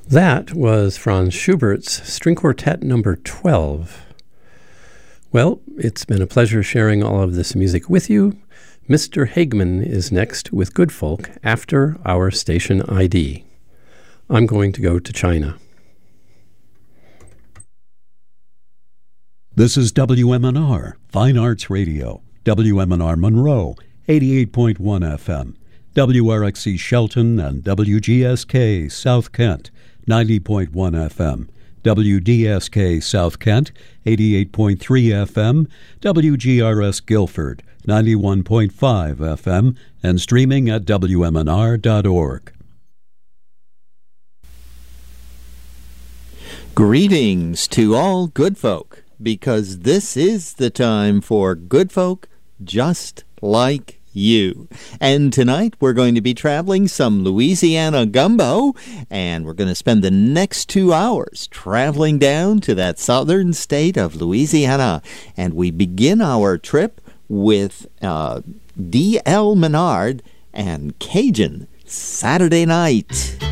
That was Franz Schubert's String Quartet number 12. Well, it's been a pleasure sharing all of this music with you. Mr. Hagman is next with Good Folk after our station ID. I'm going to go to China. This is WMNR, Fine Arts Radio, WMNR Monroe, 88.1 FM, WRXC Shelton and WGSK South Kent, 90.1 FM, WDSK South Kent, 88.3 FM, WGRS Guilford, 91.5 FM, and streaming at WMNR.org. Greetings to all good folk, because this is the time for good folk just like you. And tonight we're going to be traveling some Louisiana gumbo, and we're going to spend the next 2 hours traveling down to that southern state of Louisiana. And we begin our trip with D.L. Menard and Cajun Saturday Night.